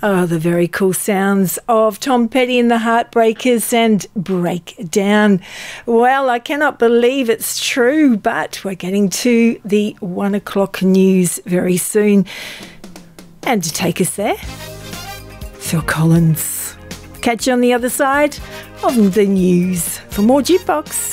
Oh, the very cool sounds of Tom Petty and the Heartbreakers and Breakdown. Well, I cannot believe it's true, but we're getting to the 1 o'clock news very soon. And to take us there, Phil Collins. Catch you on the other side of the news for more Jukebox.